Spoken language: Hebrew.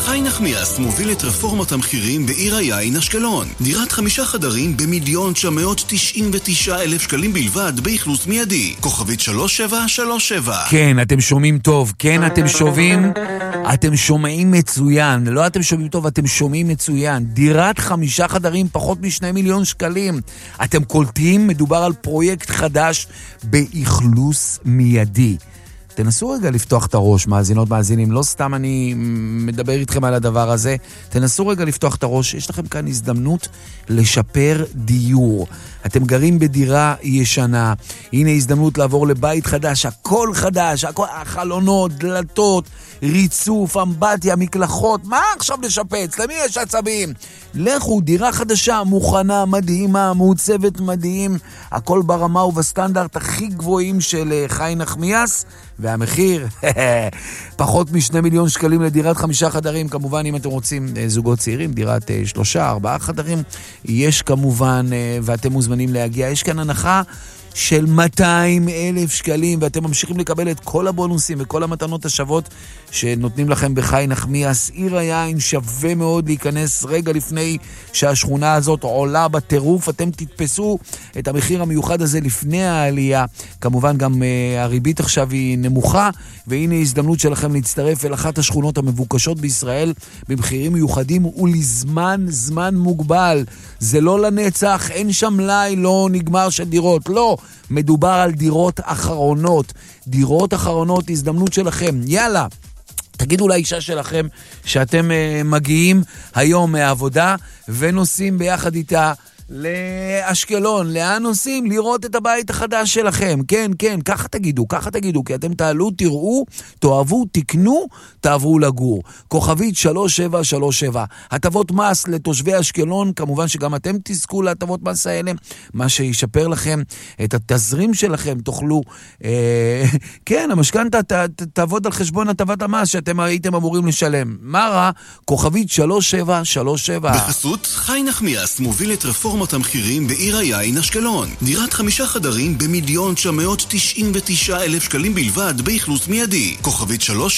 חי נחמיאס מוביל את רפורמת המחירים בעיר היין אשקלון. דירת 5 חדרים ב1,999,000 שקלים בלבד באכלוס מיידי. כוכבית 3737. כן, אתם שומעים טוב. כן, אתם שומעים מצוין. לא אתם שומעים טוב, אתם שומעים מצוין. דירת 5 חדרים פחות מ2 מיליון שקלים. אתם קולטים, מדובר על פרויקט חדש באכלוס מיידי. תנסו רגע לפתוח את הראש, מאזינות, מאזינים. לא סתם אני מדבר איתכם על הדבר הזה. תנסו רגע לפתוח את הראש. יש לכם כאן הזדמנות לשפר דיור. אתם גרים בדירה ישנה. הנה הזדמנות לעבור לבית חדש. הכל חדש. הכל, החלונות, דלתות, ריצוף, אמבטיה, מקלחות. מה עכשיו לשפץ? למי יש עצבים? לכו, דירה חדשה, מוכנה, מדהימה, מעוצבת מדהים. הכל ברמה ובסטנדרט הכי גבוהים של חי נחמיאס. והמחיר, פחות מ2 מיליון שקלים לדירת 5 חדרים. כמובן, אם אתם רוצים זוגות צעירים, דירת 3, 4 חדרים, יש כמובן, ואתם מוזמנים להגיע. יש כאן הנחה של 200,000 שקלים, ואתם ממשיכים לקבל את כל הבונוסים וכל המתנות השוות שנותנים לכם בחי נחמיאס. עיר היין, שווה מאוד להיכנס רגע לפני שהשכונה הזאת עולה בטירוף. אתם תתפסו את המחיר המיוחד הזה לפני העלייה. כמובן גם הריבית עכשיו היא נמוכה, והנה הזדמנות שלכם להצטרף אל אחת השכונות המבוקשות בישראל במחירים מיוחדים זמן מוגבל. זה לא לנצח, אין שם מלאי לא נגמר של דירות, לא. מדובר על דירות אחרונות. דירות אחרונות, הזדמנות שלכם. יאללה, תגידו לאישה שלכם שאתם מגיעים היום מהעבודה ונוסעים ביחד איתה לאשקלון. לאן נוסעים? לראות את הבית החדש שלכם. כן, ככה תגידו, כי אתם תעלו, תראו, תאהבו, תקנו, תעברו לגור. כוכבית 3737. הטבות מס לתושבי אשקלון, כמובן שגם אתם תזכו להטבות מס האלה, מה שישפר לכם את התזרים שלכם, תוכלו, כן, המשכנתא תעבוד על חשבון הטבת המס שאתם הייתם אמורים לשלם. מה רע? כוכבית 3737. בחסות חי נחמיאס מוביל את רפורמת המחירים בעיר היין אשקלון. דירת 5 חדרים ב1,999,000 שקלים בלבד באכלוס מיידי. כוכבית